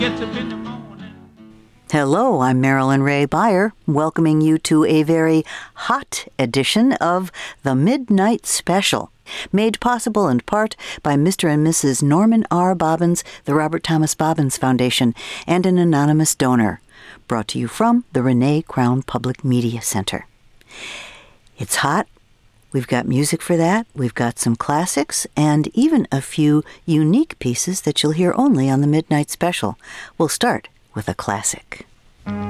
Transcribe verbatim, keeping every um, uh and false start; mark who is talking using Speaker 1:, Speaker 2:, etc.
Speaker 1: Gets up in the morning.
Speaker 2: Hello, I'm Marilyn Ray Beyer, welcoming you to a very hot edition of the Midnight Special, made possible in part by Mister and Missus Norman R. Bobbins, the Robert Thomas Bobbins Foundation, and an anonymous donor, brought to you from the Renee Crown Public Media Center. It's hot. We've got music for that. We've got some classics and even a few unique pieces that you'll hear only on the Midnight Special. We'll start with a classic.